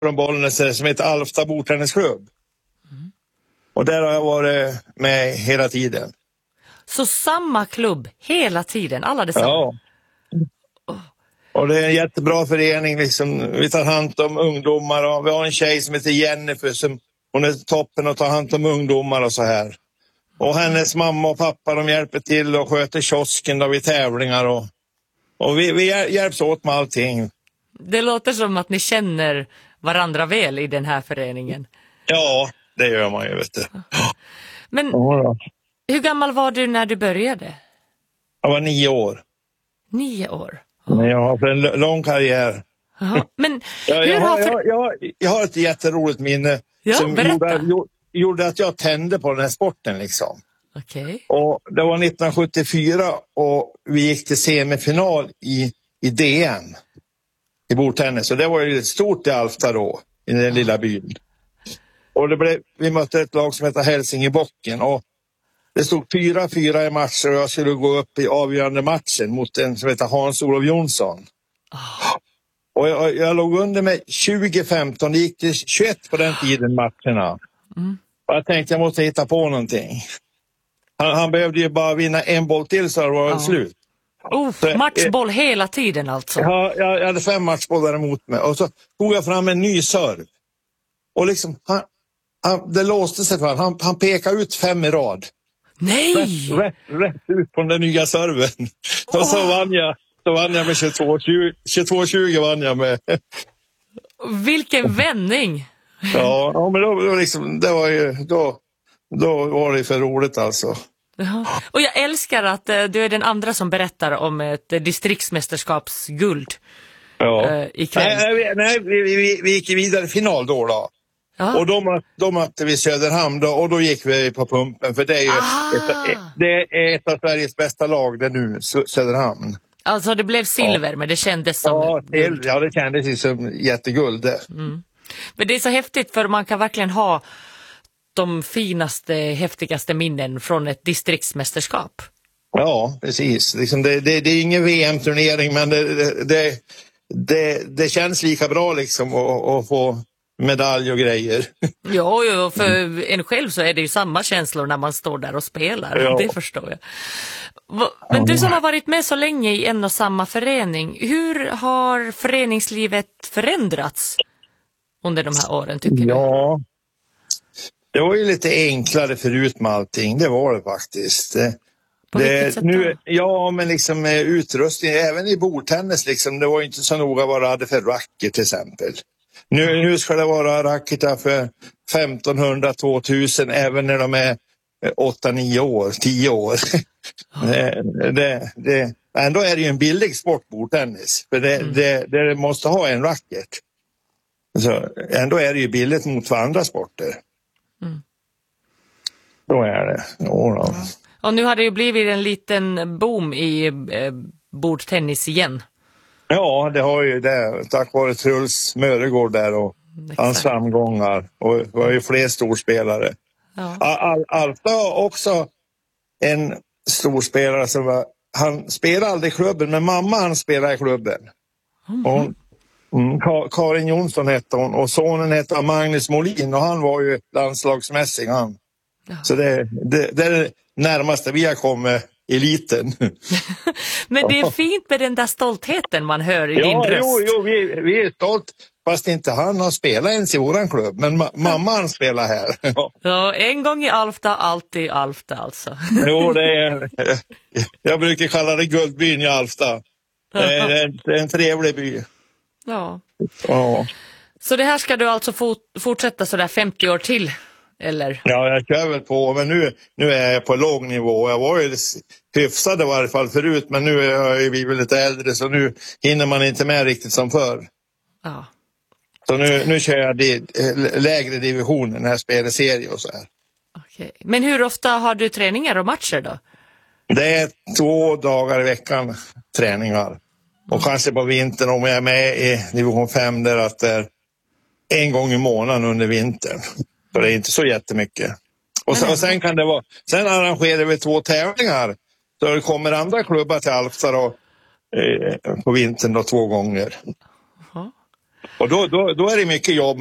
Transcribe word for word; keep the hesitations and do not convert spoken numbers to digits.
från Bollnäs som heter Alfta bordtennisklubb. Mm. Och där har jag varit med hela tiden. Så samma klubb hela tiden, alla detsamma? Ja. Och det är en jättebra förening. Liksom. Vi tar hand om ungdomar och vi har en tjej som heter Jennifer som hon är toppen och tar hand om ungdomar och så här. Och hennes mamma och pappa de hjälper till och sköter kiosken då vid tävlingar och, och vi, vi hjälps åt med allting. Det låter som att ni känner varandra väl i den här föreningen. Ja, det gör man ju, vet du. Men ja, hur gammal var du när du började? Jag var nio år. Nio år? Men jag har en lång karriär. Aha. Men jag, hur jag, har för... jag, jag, jag har ett jätteroligt minne ja, som berätta. gjorde, gjorde att jag tände på den här sporten. Liksom. Okay. Och det var nittonhundrasjuttiofyra och vi gick till semifinal i, i D M i bordtennis. Och det var ju stort i Alfta då, i den lilla byn. Och det blev, vi mötte ett lag som heter Hälsingebocken och det stod fyra fyra i matcher och jag skulle gå upp i avgörande matchen mot en som heter Hans-Olof Jonsson. Oh. Och jag, jag låg under med tjugo femton, det gick till tjugoett på den tiden matcherna. Mm. Och jag tänkte jag måste hitta på någonting. Han, han behövde ju bara vinna en boll till så var det oh. slut. Oh, så, matchboll eh, hela tiden alltså? Ja, jag, jag hade fem matchbollar emot mig. Och så tog jag fram en ny serv. Och liksom, han, han, det låste sig för han. Han, han pekade ut fem i rad. Nej! Rätt, rätt, rätt ut på den nya serven. Oh. Och så vann jag, så vann jag med tjugotvå tjugo vann jag med. Vilken vändning! Ja, ja men då, då, liksom, det var ju, då, då var det för roligt alltså. Ja. Och jag älskar att uh, du är den andra som berättar om ett uh, distriktsmästerskapsguld ja. uh, ikväll. Nej, nej, nej vi, vi, vi gick vidare i final då då. Ja. Och då, då mötte vi Söderhamn då, och då gick vi på pumpen för det är ju ett, det är ett av Sveriges bästa lag det nu, Söderhamn. Alltså det blev silver ja. Men det kändes som ja, guld. Ja, det kändes ju som jätteguld det. Mm. Men det är så häftigt för man kan verkligen ha de finaste, häftigaste minnen från ett distriktsmästerskap. Ja, precis. Liksom det, det, det är ingen V M-turnering men det, det, det, det, det känns lika bra liksom att, att få medalj och grejer. Ja, ja, för en själv så är det ju samma känslor när man står där och spelar. Ja. Det förstår jag. Men du som har varit med så länge i en och samma förening, hur har föreningslivet förändrats under de här åren tycker du? Ja, det var ju lite enklare förut med allting, det var det faktiskt. Det, På vilket sätt nu, ja, men liksom utrustning, även i bordtennis liksom, det var ju inte så noga vad det hade för racket till exempel. Nu, nu ska det vara racketar för femtonhundra till tvåtusen även när de är åtta nio år, tio år. det, det, det, ändå är det ju en billig sport bordtennis, för det, mm. det, det måste ha en racket. Så ändå är det ju billigt mot för andra sporter. Mm. Då är det. Jo, då. Och nu har det ju blivit en liten boom i eh, bordtennis igen. Ja, det har ju det. Tack vare Truls Möregård där och exakt. Hans framgångar. Och det var ju fler storspelare. Ja. Al- Alfta har också en storspelare som var, han spelade aldrig i klubben, men mamma han spelade i klubben. Mm. Och hon, mm, Karin Jonsson hette hon och sonen hette Magnus Molin och han var ju landslagsmässig han. Ja. Så det, det, det är det närmaste vi har kommit eliten. Men det är fint med den där stoltheten man hör i ja, din röst. Jo, jo vi, vi är stolt. Fast inte han har spelat ens i våran klubb. Men ma- mamma han spelar här. Ja, en gång i Alfta, alltid i Alfta alltså. Jo, det är... Jag brukar kalla det guldbyn i Alfta. Det är, det är, en, det är en trevlig by. Ja. Ja. Så det här ska du alltså fort- fortsätta sådär femtio år till? Eller? Ja, jag kör väl på. Men nu, nu är jag på låg nivå. Jag var ju hyfsad i varje fall förut. Men nu är jag ju lite äldre. Så nu hinner man inte med riktigt som förr. Ja. Så nu, nu kör jag di, lägre divisioner när jag spelar serie och så här. Okej. Men hur ofta har du träningar och matcher då? Det är två dagar i veckan träningar. Och mm. kanske på vintern om jag är med i division fem där att det är en gång i månaden under vintern. Så det är inte så jättemycket. Och sen, och sen kan det vara, sen arrangerar vi två tävlingar. Så det kommer andra klubbar till Alfta då, eh, på vintern då två gånger. Aha. Och då, då, då är det mycket jobb.